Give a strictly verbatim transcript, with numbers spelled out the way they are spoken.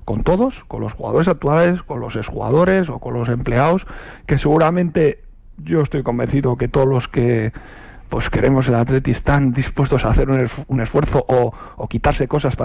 con todos, con los jugadores actuales, con los exjugadores o con los empleados, que seguramente yo estoy convencido que todos los que pues queremos el Atleti están dispuestos a hacer un, un esfuerzo o, o quitarse cosas para